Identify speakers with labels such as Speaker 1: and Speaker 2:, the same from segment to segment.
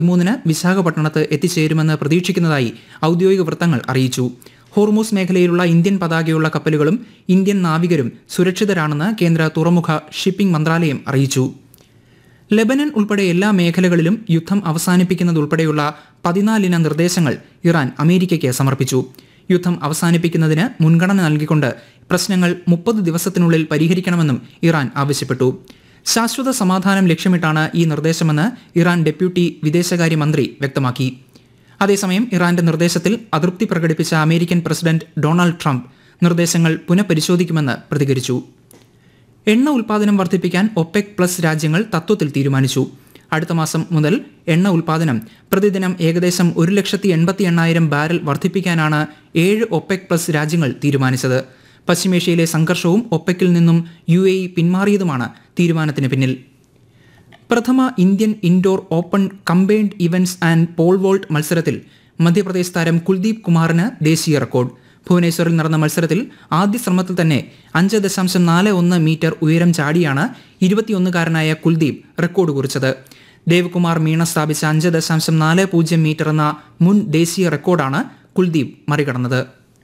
Speaker 1: 3 വിശാഖപട്ടണത്ത് എത്തിച്ചേരുമെന്ന് പ്രതീക്ഷിക്കുന്നതായി ഔദ്യോഗിക വൃത്തങ്ങൾ അറിയിച്ചു. ഹോർമൂസ് മേഖലയിലുള്ള ഇന്ത്യൻ പതാകയുള്ള കപ്പലുകളും ഇന്ത്യൻ നാവികരും സുരക്ഷിതരാണെന്ന് കേന്ദ്ര തുറമുഖ ഷിപ്പിംഗ് മന്ത്രാലയം അറിയിച്ചു. ലെബനൻ ഉൾപ്പെടെ എല്ലാ മേഖലകളിലും യുദ്ധം അവസാനിപ്പിക്കുന്നതുൾപ്പെടെയുള്ള 14 നിർദ്ദേശങ്ങൾ ഇറാൻ അമേരിക്കയ്ക്ക് സമർപ്പിച്ചു. യുദ്ധം അവസാനിപ്പിക്കുന്നതിന് മുൻഗണന നൽകിക്കൊണ്ട് പ്രശ്നങ്ങൾ 30 ദിവസത്തിനുള്ളിൽ പരിഹരിക്കണമെന്നും ഇറാൻ ആവശ്യപ്പെട്ടു. ശാശ്വത സമാധാനം ലക്ഷ്യമിട്ടാണ് ഈ നിർദ്ദേശമെന്ന് ഇറാൻ ഡെപ്യൂട്ടി വിദേശകാര്യമന്ത്രി വ്യക്തമാക്കി. അതേസമയം ഇറാന്റെ നിർദ്ദേശത്തിൽ അതൃപ്തി പ്രകടിപ്പിച്ച അമേരിക്കൻ പ്രസിഡന്റ് ഡൊണാൾഡ് ട്രംപ് നിർദ്ദേശങ്ങൾ പുനഃപരിശോധിക്കുമെന്ന് പ്രതികരിച്ചു. എണ്ണ ഉൽപ്പാദനം വർദ്ധിപ്പിക്കാൻ ഒപെക് പ്ലസ് രാജ്യങ്ങൾ തത്വത്തിൽ തീരുമാനിച്ചു. അടുത്ത മാസം മുതൽ എണ്ണ ഉൽപ്പാദനം പ്രതിദിനം ഏകദേശം 1,80,000 ബാരൽ വർദ്ധിപ്പിക്കാനാണ് 7 ഒപെക് പ്ലസ് രാജ്യങ്ങൾ തീരുമാനിച്ചത്. പശ്ചിമേഷ്യയിലെ സംഘർഷവും ഒപെക്കിൽ നിന്നും UAE പിന്മാറിയതുമാണ് തീരുമാനത്തിന് പിന്നിൽ. പ്രഥമ Indian indoor open combined events and Paul volt മത്സരത്തിൽ മധ്യപ്രദേശ് താരം കുൽദീപ് കുമാറിന് ദേശീയ റെക്കോർഡ്. ഭുവനേശ്വറിൽ നടന്ന മത്സരത്തിൽ ആദ്യ ശ്രമത്തിൽ തന്നെ 5.41 മീറ്റർ ഉയരം ചാടിയാണ് 21-കാരനായ കുൽദീപ് റെക്കോർഡ് കുറിച്ചത്. ദേവ്കുമാർ മീണ സ്ഥാപിച്ച 5.40 മീറ്റർ എന്ന മുൻ ദേശീയ റെക്കോർഡാണ് കുൽദീപ് മറികടന്നത്.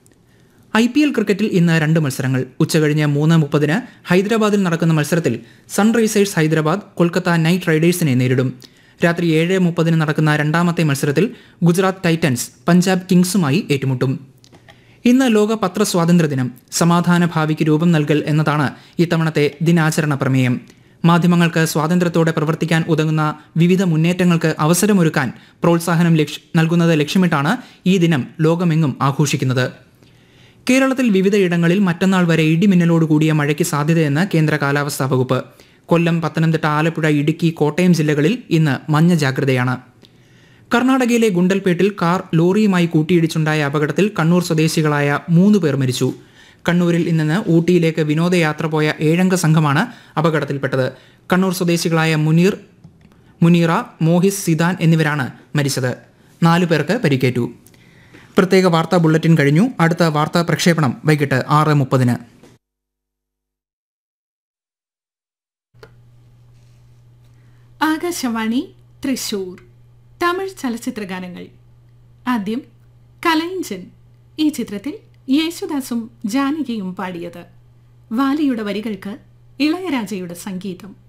Speaker 1: IPL ക്രിക്കറ്റിൽ ഇന്ന് 2 മത്സരങ്ങൾ. ഉച്ചകഴിഞ്ഞ് 3:30 ഹൈദരാബാദിൽ നടക്കുന്ന മത്സരത്തിൽ സൺറൈസേഴ്സ് ഹൈദരാബാദ് കൊൽക്കത്ത നൈറ്റ് റൈഡേഴ്സിനെ നേരിടും. രാത്രി 7:30 നടക്കുന്ന രണ്ടാമത്തെ മത്സരത്തിൽ ഗുജറാത്ത് ടൈറ്റൻസ് പഞ്ചാബ് കിങ്സുമായി ഏറ്റുമുട്ടും. ഇന്ന് ലോക പത്രസ്വാതന്ത്ര്യ ദിനം. സമാധാന ഭാവിക്ക് രൂപം നൽകൽ എന്നതാണ് ഇത്തവണത്തെ ദിനാചരണ പ്രമേയം. മാധ്യമങ്ങൾക്ക് സ്വാതന്ത്ര്യത്തോടെ പ്രവർത്തിക്കാൻ ഉതകുന്ന വിവിധ മുന്നേറ്റങ്ങൾക്ക് അവസരമൊരുക്കാൻ പ്രോത്സാഹനം നൽകുന്നത് ലക്ഷ്യമിട്ടാണ് ഈ ദിനം ലോകമെങ്ങും ആഘോഷിക്കുന്നത്. കേരളത്തിൽ വിവിധയിടങ്ങളിൽ മറ്റന്നാൾ വരെ ഇടിമിന്നലോടുകൂടിയ മഴയ്ക്ക് സാധ്യതയെന്ന് കേന്ദ്ര കാലാവസ്ഥാ വകുപ്പ്. കൊല്ലം, പത്തനംതിട്ട, ആലപ്പുഴ, ഇടുക്കി, കോട്ടയം ജില്ലകളിൽ ഇന്ന് മഞ്ഞ ജാഗ്രതയാണ്. കർണാടകയിലെ ഗുണ്ടൽപേട്ടിൽ കാർ ലോറിയുമായി കൂട്ടിയിടിച്ചുണ്ടായ അപകടത്തിൽ കണ്ണൂർ സ്വദേശികളായ 3 പേർ മരിച്ചു. കണ്ണൂരിൽ നിന്ന് ഊട്ടിയിലേക്ക് വിനോദയാത്ര പോയ 7-അംഗ സംഘമാണ് അപകടത്തിൽപ്പെട്ടത്. കണ്ണൂർ സ്വദേശികളായ മുനീറ, മോഹിസ്, സിദാൻ എന്നിവരാണ് മരിച്ചത്. 4 പേർക്ക് പരിക്കേറ്റു. പ്രത്യേക വാർത്താ ബുള്ളറ്റിൻ കഴിഞ്ഞു. അടുത്ത വാർത്താ പ്രക്ഷേപണം വൈകിട്ട് 6:30.
Speaker 2: ആകാശവാണി തൃശൂർ. തമിഴ് ചലച്ചിത്ര ഗാനങ്ങൾ. ആദ്യം കലൈഞ്ചൻ. ഈ ചിത്രത്തിൽ യേശുദാസും ജാനകിയും പാടിയത്. വാലിയുടെ വരികൾക്ക് ഇളയരാജയുടെ സംഗീതം.